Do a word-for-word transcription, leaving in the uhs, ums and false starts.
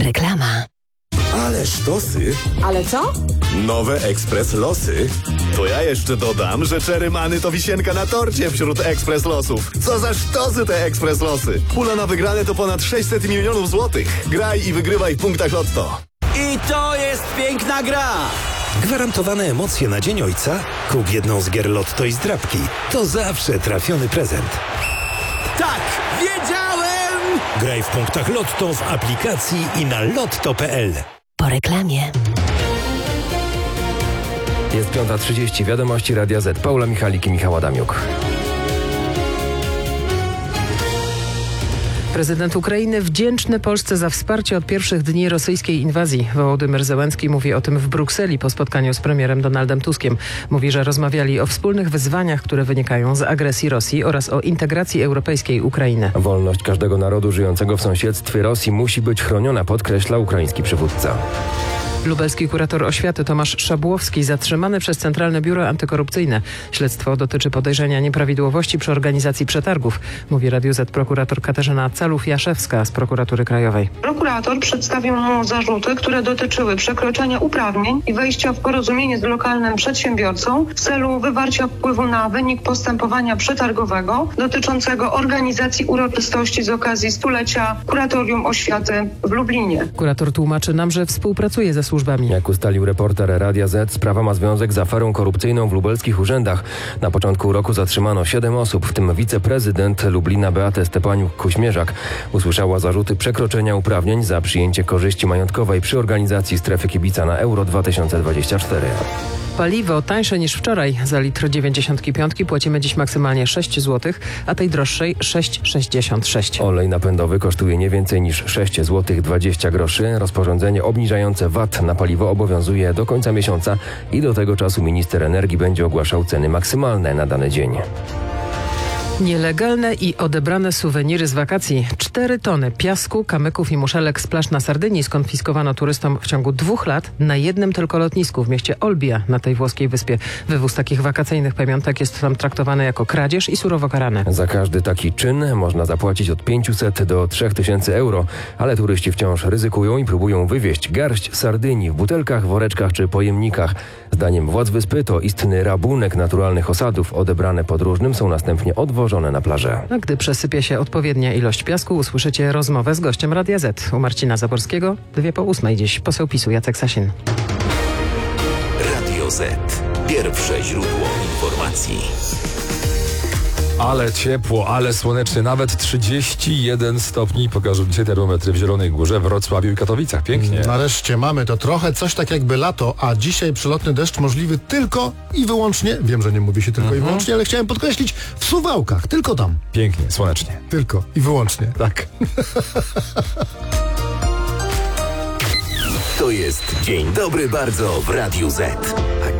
Reklama. Ale sztosy. Ale co? Nowe Ekspres Losy. To ja jeszcze dodam, że Cherry Many to wisienka na torcie wśród Ekspres Losów. Co za sztosy te Ekspres Losy. Pula na wygrane to ponad sześćset milionów złotych. Graj i wygrywaj w punktach Lotto. I to jest piękna gra! Gwarantowane emocje na Dzień Ojca? Kup jedną z gier Lotto i zdrabki. To zawsze trafiony prezent. Tak! Wiedziałem! Graj w punktach Lotto w aplikacji i na lotto kropka p l. Po reklamie. Jest piąta trzydzieści. Wiadomości Radia Z. Paula Michalik i Michał Adamiuk. Prezydent Ukrainy wdzięczny Polsce za wsparcie od pierwszych dni rosyjskiej inwazji. Wołodymyr Zełenski mówi o tym w Brukseli po spotkaniu z premierem Donaldem Tuskiem. Mówi, że rozmawiali o wspólnych wyzwaniach, które wynikają z agresji Rosji oraz o integracji europejskiej Ukrainy. Wolność każdego narodu żyjącego w sąsiedztwie Rosji musi być chroniona, podkreśla ukraiński przywódca. Lubelski kurator oświaty Tomasz Szabłowski zatrzymany przez Centralne Biuro Antykorupcyjne. Śledztwo dotyczy podejrzenia nieprawidłowości przy organizacji przetargów, mówi Radiu Z prokurator Katarzyna Calów-Jaszewska z Prokuratury Krajowej. Prokurator przedstawił mu zarzuty, które dotyczyły przekroczenia uprawnień i wejścia w porozumienie z lokalnym przedsiębiorcą w celu wywarcia wpływu na wynik postępowania przetargowego dotyczącego organizacji uroczystości z okazji stulecia Kuratorium Oświaty w Lublinie. Kurator tłumaczy nam, że współpracuje ze służbami. Jak ustalił reporter Radia Z, sprawa ma związek z aferą korupcyjną w lubelskich urzędach. Na początku roku zatrzymano siedem osób, w tym wiceprezydent Lublina Beatę Stepaniuk-Kuśmierzak. Usłyszała zarzuty przekroczenia uprawnień za przyjęcie korzyści majątkowej przy organizacji strefy kibica na Euro dwa tysiące dwadzieścia cztery. Paliwo tańsze niż wczoraj. Za litr dziewięćdziesiątki piątki płacimy dziś maksymalnie sześć złotych, a tej droższej sześć sześćdziesiąt sześć. Olej napędowy kosztuje nie więcej niż sześć złotych dwadzieścia groszy. Rozporządzenie obniżające V A T na paliwo obowiązuje do końca miesiąca i do tego czasu minister energii będzie ogłaszał ceny maksymalne na dany dzień. Nielegalne i odebrane suweniry z wakacji. Cztery tony piasku, kamyków i muszelek z plaż na Sardynii skonfiskowano turystom w ciągu dwóch lat na jednym tylko lotnisku w mieście Olbia na tej włoskiej wyspie. Wywóz takich wakacyjnych pamiątek jest tam traktowany jako kradzież i surowo karany. Za każdy taki czyn można zapłacić od pięciuset do trzech tysięcy euro, ale turyści wciąż ryzykują i próbują wywieźć garść Sardynii w butelkach, woreczkach czy pojemnikach. Zdaniem władz wyspy to istny rabunek naturalnych osadów. Odebrane podróżnym są następnie odwożone na plażę. A gdy przesypie się odpowiednia ilość piasku, usłyszycie rozmowę z gościem Radia Z. U Marcina Zaborskiego, dwie po ósmej dziś. Poseł PiSu Jacek Sasin. Radio Z. Pierwsze źródło informacji. Ale ciepło, ale słonecznie, nawet trzydzieści jeden stopni pokażą dzisiaj termometry w Zielonej Górze, Wrocławiu i Katowicach. Pięknie. Nareszcie mamy to trochę coś tak jakby lato, a dzisiaj przelotny deszcz możliwy tylko i wyłącznie, wiem, że nie mówi się tylko mhm. i wyłącznie, ale chciałem podkreślić, w Suwałkach, tylko tam. Pięknie, słonecznie. Tylko i wyłącznie. Tak. To jest Dzień Dobry Bardzo w Radiu Z.